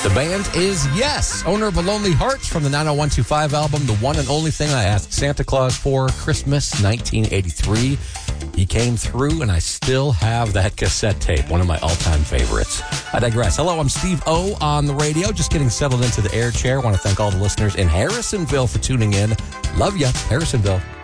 The band is Yes, owner of A Lonely Hearts from the 90125 album, The One and Only Thing I Asked Santa Claus for Christmas, 1983. He came through, and I still have that cassette tape, one of my all-time favorites. I digress. Hello, I'm Steve O on the radio, just getting settled into the air chair. I want to thank all the listeners in Harrisonville for tuning in. Love ya, Harrisonville.